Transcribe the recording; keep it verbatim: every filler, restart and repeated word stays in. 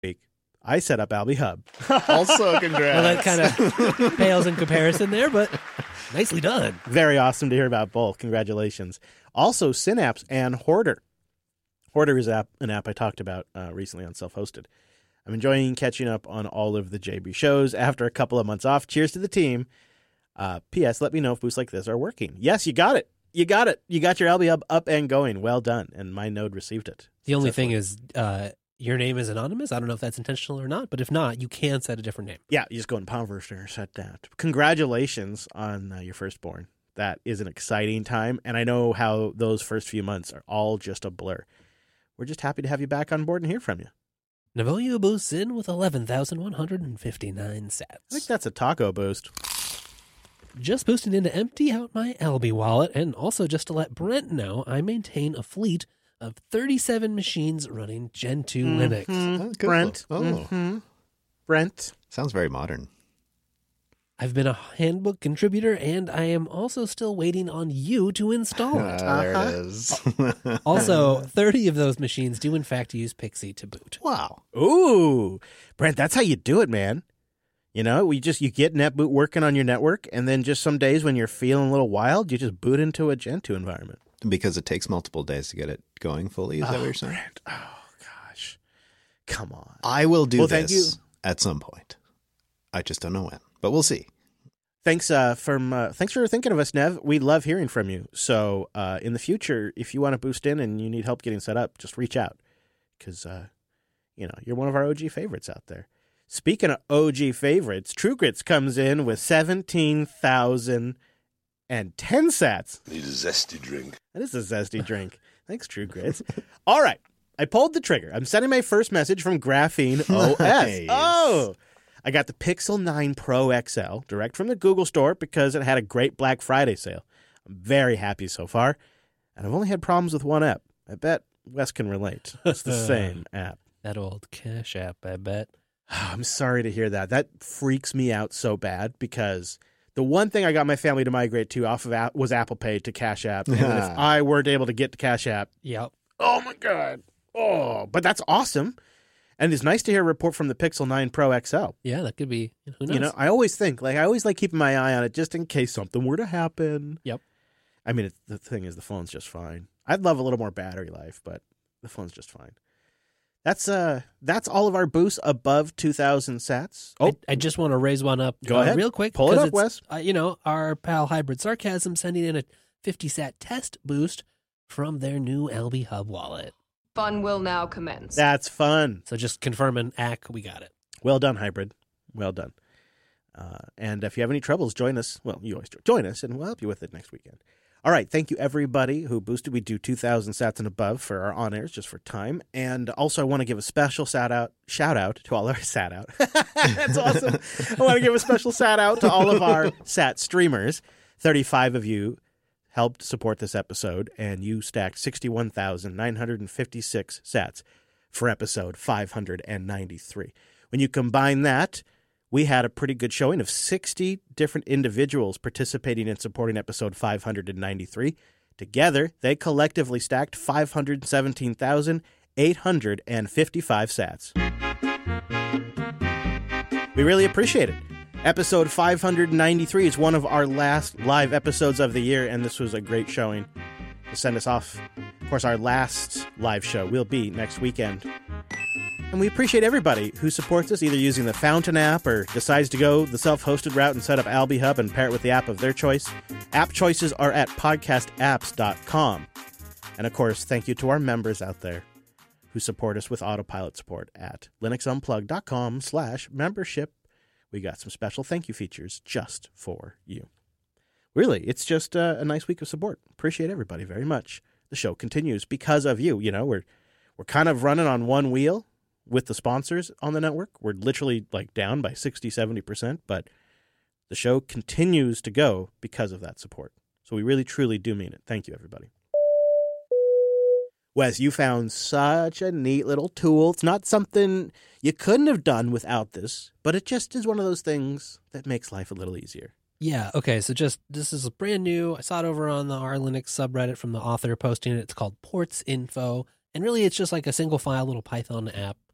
week, I set up Alby Hub. Also, congrats. Well, that kind of pales in comparison there, but nicely done. Very awesome to hear about both. Congratulations. Also, Synapse and Hoarder. Hoarder is app, an app I talked about uh, recently on Self-Hosted. I'm enjoying catching up on all of the J B shows after a couple of months off. Cheers to the team. Uh, P S. Let me know if boosts like this are working. Yes, you got it. You got it. You got your Alby Hub up and going. Well done. And my node received it. The only thing is uh, your name is anonymous. I don't know if that's intentional or not, but if not, you can set a different name. Yeah, you just go in PowerVerse set that. Congratulations on uh, your firstborn. That is an exciting time, and I know how those first few months are all just a blur. We're just happy to have you back on board and hear from you. Navoyo boosts in with eleven thousand one hundred fifty-nine sats. I think that's a taco boost. Just boosting in to empty out my Alby wallet, and also just to let Brent know I maintain a fleet of thirty-seven machines running Gen two Mm-hmm. Linux. Oh, cool. Brent. Oh. Mm-hmm. Brent. Sounds very modern. I've been a handbook contributor, and I am also still waiting on you to install it. Ah, there Uh-huh. it is. Also, thirty of those machines do in fact use Pixie to boot. Wow. Ooh, Brent, that's how you do it, man. You know, we just you get NetBoot working on your network, and then just some days when you're feeling a little wild, you just boot into a Gen two environment. Because it takes multiple days to get it going fully. Is that what you're saying? Brent. Oh, gosh. Come on. I will do Well, this thank you. at some point. I just don't know when, but we'll see. Thanks uh, from uh, thanks for thinking of us, Nev. We love hearing from you. So uh, in the future, if you want to boost in and you need help getting set up, just reach out because uh, you know you're one of our O G favorites out there. Speaking of O G favorites, True Grits comes in with seventeen thousand and ten sats. Need a zesty drink. That is a zesty drink. Thanks, True Grits. All right, I pulled the trigger. I'm sending my first message from Graphene O S. Nice. Oh. I got the Pixel nine Pro X L direct from the Google store because it had a great Black Friday sale. I'm very happy so far, and I've only had problems with one app. I bet Wes can relate. It's the same app. That old Cash App, I bet. I'm sorry to hear that. That freaks me out so bad because the one thing I got my family to migrate to off of app was Apple Pay to Cash App. And if I weren't able to get to Cash App, Yep. oh my God. Oh, but that's awesome. And it's nice to hear a report from the Pixel nine Pro X L. Yeah, that could be. Who knows? You know, I always think, like, I always like keeping my eye on it just in case something were to happen. Yep. I mean, it, the thing is, the phone's just fine. I'd love a little more battery life, but the phone's just fine. That's uh, that's all of our boosts above two thousand sats. Oh, I, I just want to raise one up Go uh, ahead. real quick. Pull it 'cause up, it's, Wes. Uh, you know, our pal Hybrid Sarcasm sending in a fifty sat test boost from their new Alby Hub wallet. Fun will now commence. that's fun. So just confirming, A C, we got it. Well done, Hybrid. Well done. Uh, and if you have any troubles, join us. Well, you always do. Join us, and we'll help you with it next weekend. All right. Thank you, everybody who boosted. We do two thousand sats and above for our on-airs just for time. And also, I want to give a special shout out, shout out to all our sat out. That's awesome. I want to give a special sat out to all of our sat streamers. thirty-five of you helped support this episode, and you stacked sixty-one thousand nine hundred fifty-six sats for episode five hundred ninety-three. When you combine that, we had a pretty good showing of sixty different individuals participating in supporting episode five hundred ninety-three. Together, they collectively stacked five hundred seventeen thousand eight hundred fifty-five sats. We really appreciate it. Episode five hundred ninety-three is one of our last live episodes of the year, and this was a great showing to send us off. Of course, our last live show will be next weekend. And we appreciate everybody who supports us, either using the Fountain app or decides to go the self-hosted route and set up Alby Hub and pair it with the app of their choice. App choices are at podcast apps dot com. And of course, thank you to our members out there who support us with autopilot support at linuxunplug.com slash membership. We got some special thank you features just for you. Really, it's just a, a nice week of support. Appreciate everybody very much. The show continues because of you. You know, we're we're kind of running on one wheel with the sponsors on the network. We're literally like down by sixty, seventy percent, but the show continues to go because of that support. So we really, truly do mean it. Thank you, everybody. Wes, you found such a neat little tool. It's not something you couldn't have done without this, but it just is one of those things that makes life a little easier. Yeah, okay, so just, this is brand new. I saw it over on the R Linux subreddit from the author posting it. It's called Ports Info, and really it's just like a single file little Python app